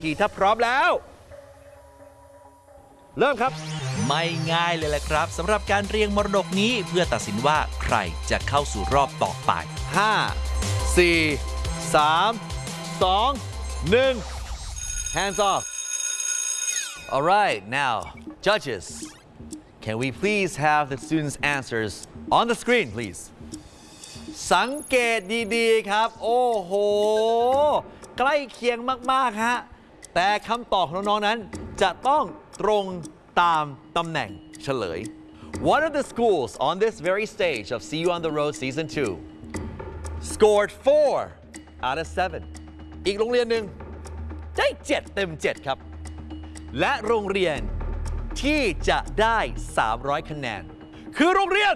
ถ้าพร้อมแล้วเริ่มครับไม่ง่ายเลยแหละครับสำหรับการเรียงมรดกนี้เพื่อตัดสินว่าใครจะเข้าสู่รอบต่อไป 5 4 3 2 1 hands off Alright, now, judges, can we please have the students' answers on the screen, please? สังเกตดีๆครับโอ้โหใกล้เคียงมากๆฮะแต่คำตอบของน้องๆนั้นจะต้องตรงตามตำแหน่งเฉลย One of the schools on this very stage of See You on the Road Season 2 scored 4 out of 7. อีกโรงเรียนหนึ่งได้7 เต็ม 7 ครับ และโรงเรียนที่จะได้300 คะแนนคือโรงเรียน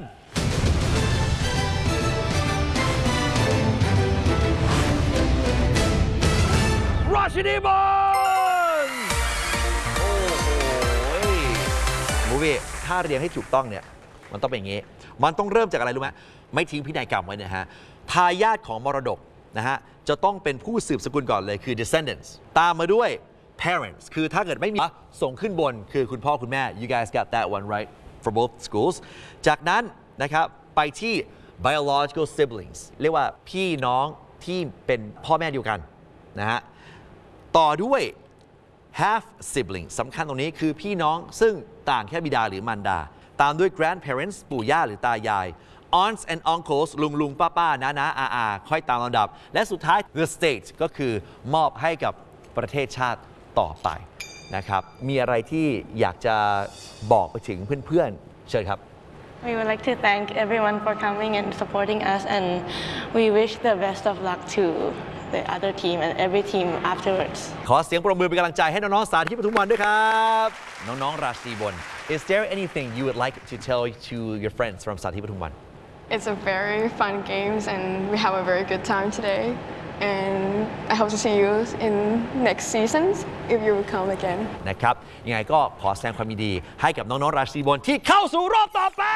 ราชินีบอลโอ้โหมูวี่ถ้าเรียงให้ถูกต้องเนี่ยมันต้องเป็นอย่างนี้มันต้องเริ่มจากอะไรรู้ไหมไม่ทิ้งพินัยกรรมไว้นะฮะทายาทของมรดกนะฮะจะต้องเป็นผู้สืบสกุลก่อนเลยคือ descendants ตามมาด้วย parents คือถ้าเกิดไม่มีส่งขึ้นบนคือคุณพ่อคุณแม่ you guys got that one right for both schools จากนั้นนะครับไปที่ biological siblings เรียกว่าพี่น้องที่เป็นพ่อแม่เดียวกันนะฮะต่อด้วย half siblings สำคัญตรงนี้คือพี่น้องซึ่งต่างแค่บิดาหรือมารดาตามด้วย grandparents ปู่ย่าหรือตายาย aunts and uncles ลุงป้าน้าอาค่อยตามลำดับและสุดท้าย the state ก็คือมอบให้กับประเทศชาติต่อไปนะครับมีอะไรที่อยากจะบอกไปถึงเพื่อนๆเชิญครับ We would like to thank everyone for coming and supporting us, and we wish the best of luck to the other team and every team afterwards. ขอเสียงปรบมือเป็นกำลังใจให้น้องๆสาธิตปทุมวันด้วยครับน้องๆราชินีบน Is there anything you would like to tell to your friends from สาธิตปทุมวัน It's a very fun games and we have a very good time today. And I hope to see you in next seasons if you will come again. นะครับยังไงก็ขอแสดงความยินดีให้กับน้องๆราชินีบนที่เข้าสู่รอบต่อไป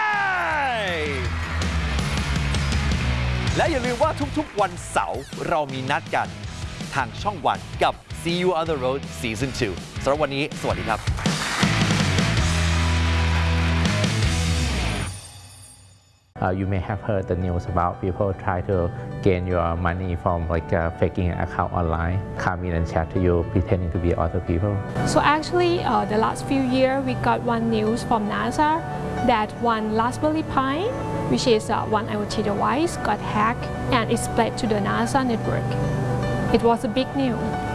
และอย่าลืมว่าทุกๆวันเสาร์เรามีนัดกันทางช่องวันกับ See You on the Road Season 2 สำหรับวันนี้สวัสดีครับ You may have heard the news about people try to gain your money from faking an account online, come in and chat to you pretending to be other people. So actually, the last few years we got one news from NASA that one Raspberry Pi, which is one IoT device, got hacked and it spread to the NASA network. It was a big news.